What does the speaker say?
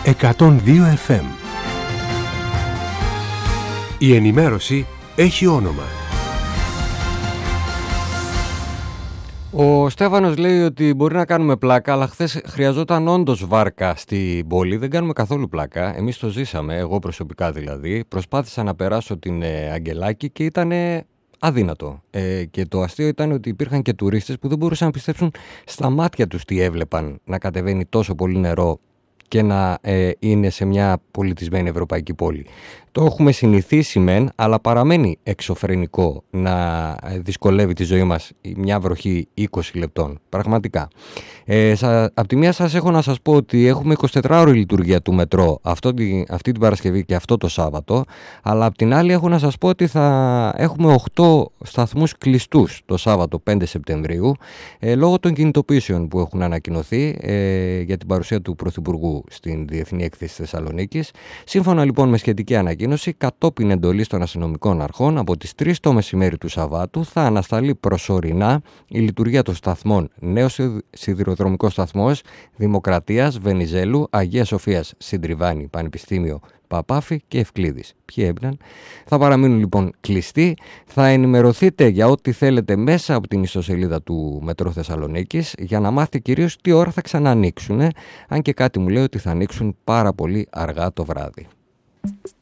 102 FM. Η ενημέρωση έχει όνομα. Ο Στέφανος λέει ότι μπορεί να κάνουμε πλάκα, αλλά χθες χρειαζόταν όντως βάρκα στην πόλη. Δεν κάνουμε καθόλου πλάκα. Εμείς το ζήσαμε, εγώ προσωπικά δηλαδή. Προσπάθησα να περάσω την Αγγελάκη και ήταν αδύνατο. Και το αστείο ήταν ότι υπήρχαν και τουρίστες που δεν μπορούσαν να πιστέψουν στα μάτια τους τι έβλεπαν, να κατεβαίνει τόσο πολύ νερό και να είναι σε μια πολιτισμένη ευρωπαϊκή πόλη. Το έχουμε συνηθίσει μεν, αλλά παραμένει εξωφρενικό να δυσκολεύει τη ζωή μας μια βροχή 20 λεπτών. Πραγματικά. Απ' τη μία σας έχω να σας πω ότι έχουμε 24ωρη λειτουργία του μετρό αυτή την Παρασκευή και αυτό το Σάββατο, αλλά απ' την άλλη έχω να σας πω ότι θα έχουμε 8 σταθμούς κλειστούς το Σάββατο 5 Σεπτεμβρίου λόγω των κινητοποιήσεων που έχουν ανακοινωθεί για την παρουσία του Πρωθυπουργού στην Διεθνή Έκθεση Θεσσαλονίκης. Σύμφωνα λοιπόν με σχετική ανακοίνωση, κατόπιν εντολής των αστυνομικών αρχών, από τις 3 το μεσημέρι του Σαββάτου θα ανασταλεί προσωρινά η λειτουργία των σταθμών Νέος Σιδηροδρομικός Σταθμός, Δημοκρατίας, Βενιζέλου, Αγίας Σοφίας, Συντριβάνη, Πανεπιστήμιο, Παπάφη και Ευκλήδης. Ποιοι έμπαιναν. Θα παραμείνουν λοιπόν κλειστοί. Θα ενημερωθείτε για ό,τι θέλετε μέσα από την ιστοσελίδα του Μετρό Θεσσαλονίκης για να μάθετε κυρίως τι ώρα θα ξανανοίξουν, αν και κάτι μου λέει ότι θα ανοίξουν πάρα πολύ αργά το βράδυ.